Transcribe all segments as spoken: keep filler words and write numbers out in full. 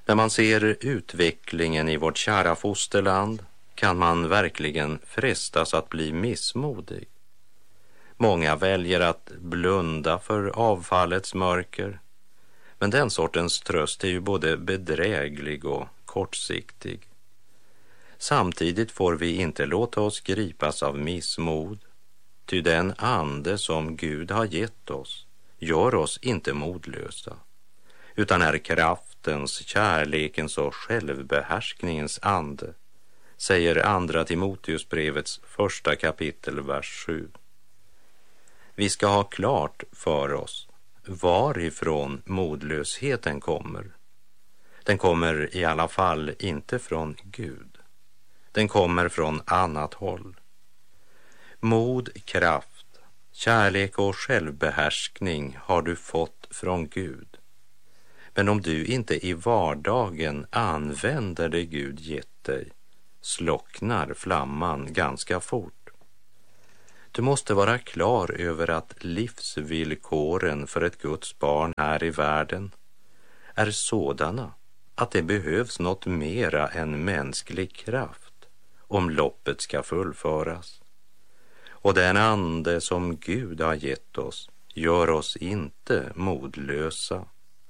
När man ser utvecklingen i vårt kära fosterland kan man verkligen frestas att bli missmodig. Många väljer att blunda för avfallets mörker, men den sortens tröst är ju både bedräglig och kortsiktig. Samtidigt får vi inte låta oss gripas av missmod, ty den ande som Gud har gett oss gör oss inte modlösa, utan är kraftens, kärlekens och självbehärskningens ande, säger andra Timoteusbrevets första kapitel, vers sju. Vi ska ha klart för oss varifrån modlösheten kommer. Den kommer i alla fall inte från Gud. Den kommer från annat håll. Mod, kraft, kärlek och självbehärskning har du fått från Gud. Men om du inte i vardagen använder det Gud gett dig, slocknar flamman ganska fort. Du måste vara klar över att livsvillkoren för ett Guds barn här i världen är sådana att det behövs något mera än mänsklig kraft om loppet ska fullföras. Och den ande som Gud har gett oss gör oss inte modlösa.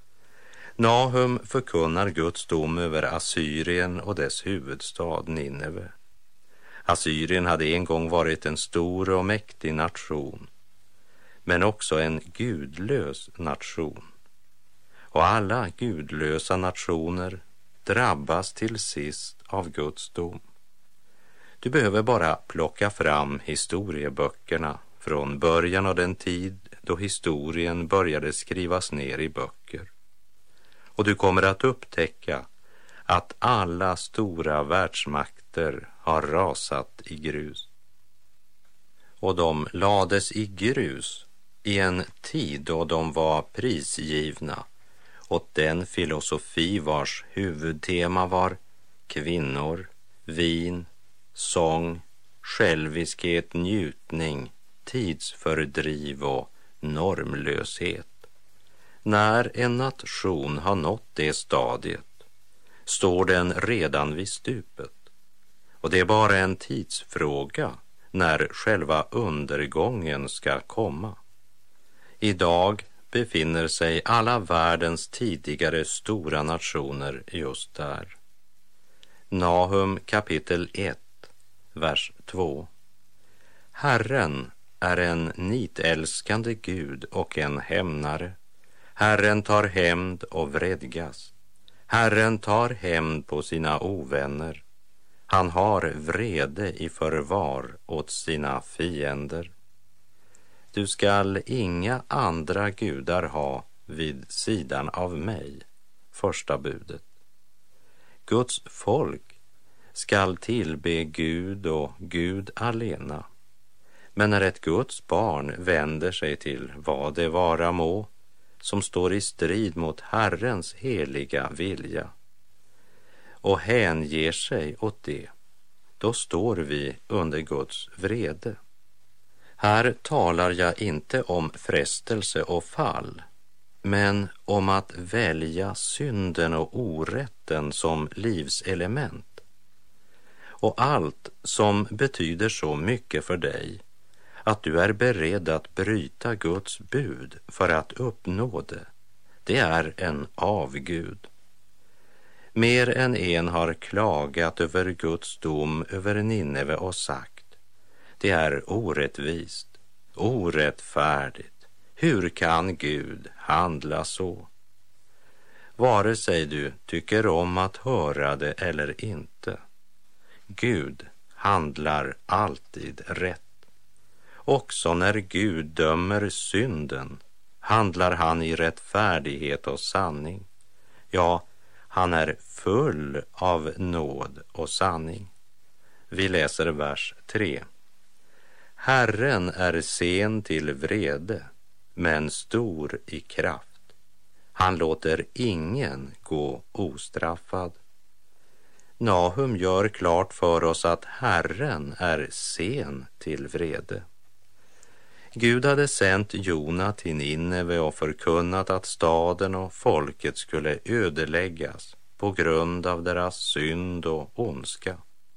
Nahum förkunnar Guds dom över Assyrien och dess huvudstad Nineve. Assyrien hade en gång varit en stor och mäktig nation, men också en gudlös nation. Och alla gudlösa nationer drabbas till sist av Guds dom. Du behöver bara plocka fram historieböckerna från början av den tid då historien började skrivas ner i böcker. Och du kommer att upptäcka att alla stora världsmakter har rasat i grus. Och de lades i grus i en tid då de var prisgivna åt den filosofi vars huvudtema var kvinnor, vin, sång, själviskhet, njutning, tidsfördriv och normlöshet. När en nation har nått det stadiet står den redan vid stupet, och det är bara en tidsfråga när själva undergången ska komma. Idag befinner sig alla världens tidigare stora nationer just där. Nahum kapitel ett, vers två. Herren är en nitälskande Gud och en hämnare. Herren tar hämnd och vredgas. Herren tar hämnd på sina ovänner. Han har vrede i förvar åt sina fiender. Du skall inga andra gudar ha vid sidan av mig. Första budet. Guds folk skall tillbe Gud och Gud alena. Men när ett Guds barn vänder sig till vad det vara må, som står i strid mot Herrens heliga vilja, och hänger sig åt det, då står vi under Guds vrede. Här talar jag inte om frestelse och fall, men om att välja synden och orätten som livselement. Och allt som betyder så mycket för dig att du är beredd att bryta Guds bud för att uppnå det, det är en avgud. Mer än en har klagat över Guds dom över Nineve och sagt: det är orättvist, orättfärdigt. Hur kan Gud handla så? Vare sig du tycker om att höra det eller inte, Gud handlar alltid rätt. Också när Gud dömer synden handlar han i rättfärdighet och sanning. Ja, han är full av nåd och sanning. Vi läser vers tre. Herren är sen till vrede, men stor i kraft. Han låter ingen gå ostraffad. Nahum gör klart för oss att Herren är sen till vrede. Gud hade sänt Jona till Nineve och förkunnat att staden och folket skulle ödeläggas på grund av deras synd och ondska.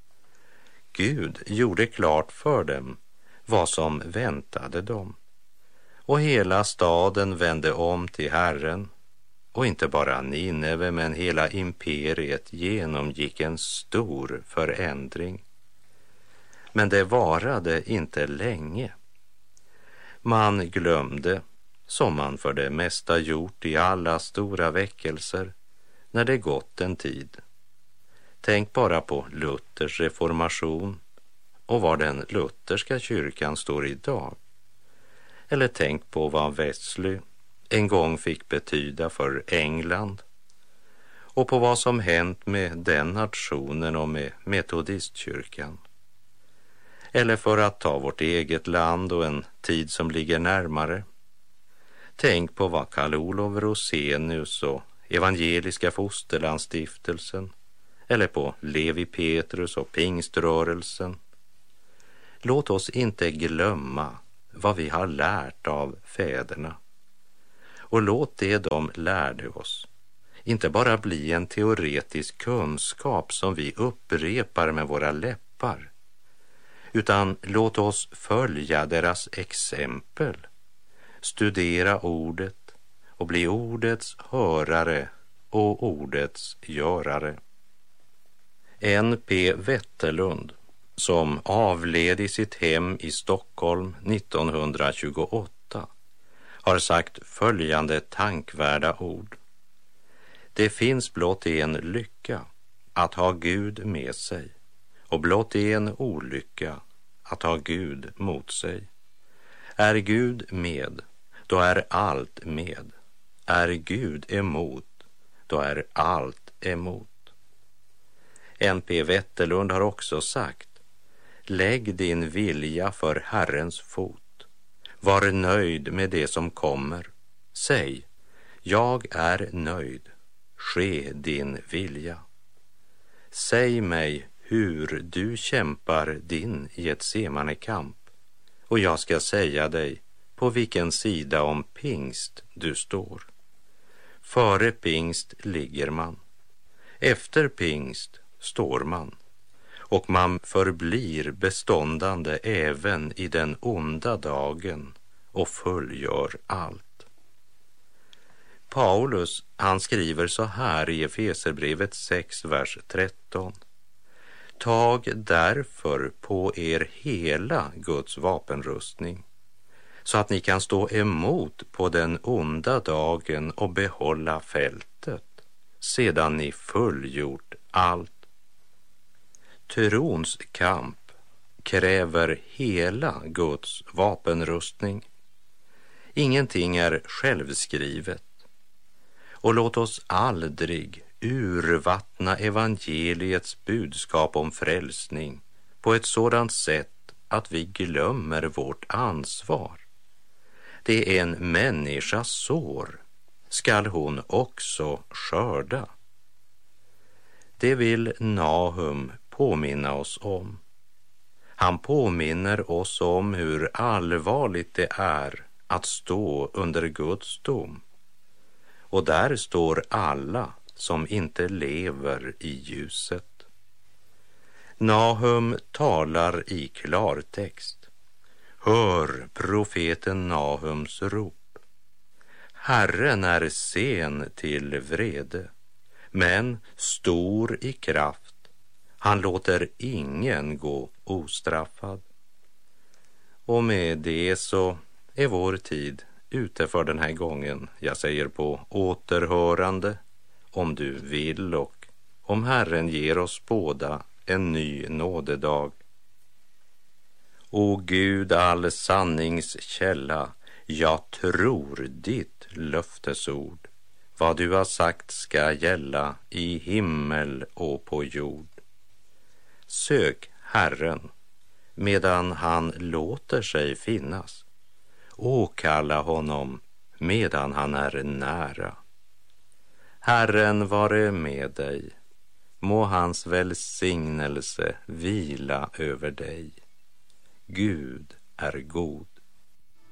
Gud gjorde klart för dem vad som väntade dem. Och hela staden vände om till Herren. Och inte bara Nineve, men hela imperiet genomgick en stor förändring. Men det varade inte länge. Man glömde, som man för det mesta gjort i alla stora väckelser, när det gått en tid. Tänk bara på Luthers reformation och var den lutherska kyrkan står idag. Eller tänk på vad Wesley en gång fick betyda för England och på vad som hänt med den nationen och med metodistkyrkan. Eller för att ta vårt eget land och en tid som ligger närmare. Tänk på vad Karl Olof Rosenius och Evangeliska Fosterlandsstiftelsen eller på Levi Petrus och Pingströrelsen. Låt oss inte glömma vad vi har lärt av fäderna. Och låt det de lärde oss inte bara bli en teoretisk kunskap som vi upprepar med våra läppar, utan låt oss följa deras exempel, studera ordet och bli ordets hörare och ordets görare. N P Wetterlund, som avled i sitt hem i Stockholm nittonhundratjugoåtta, har sagt följande tankvärda ord. Det finns blott en lycka, att ha Gud med sig, och blott en olycka, att ha Gud mot sig. Är Gud med, då är allt med. Är Gud emot, då är allt emot. N P Wetterlund har också sagt: lägg din vilja för Herrens fot. Var nöjd med det som kommer. Säg, jag är nöjd. Ske din vilja. Säg mig hur du kämpar din Getsemane-kamp, och jag ska säga dig på vilken sida om pingst du står. Före pingst ligger man. Efter pingst står man. Och man förblir beståndande även i den onda dagen och fullgör allt. Paulus, han skriver så här i Efeserbrevet sex, vers tretton. Tag därför på er hela Guds vapenrustning, så att ni kan stå emot på den onda dagen och behålla fältet, sedan ni fullgjort allt. Trons kamp kräver hela Guds vapenrustning. Ingenting är självskrivet. Och låt oss aldrig urvattna evangeliets budskap om frälsning på ett sådant sätt att vi glömmer vårt ansvar. Det är en människas sår, skall hon också skörda. Det vill Nahum påminna oss om. Han påminner oss om hur allvarligt det är att stå under Guds dom. Och där står alla som inte lever i ljuset. Nahum talar i klartext. Hör profeten Nahums rop. Herren är sen till vrede, men stor i kraft. Han låter ingen gå ostraffad. Och med det så är vår tid ute för den här gången. Jag säger på återhörande, om du vill, och om Herren ger oss båda en ny nådedag. O Gud, all sannings källa, jag tror ditt löftesord. Vad du har sagt ska gälla i himmel och på jord. Sök Herren medan han låter sig finnas. Åkalla honom medan han är nära. Herren vare med dig. Må hans välsignelse vila över dig. Gud är god.